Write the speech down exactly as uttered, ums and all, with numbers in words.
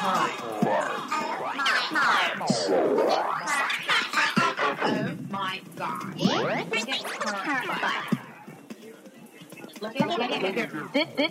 Oh my gosh. Look at, look at, look at, this, this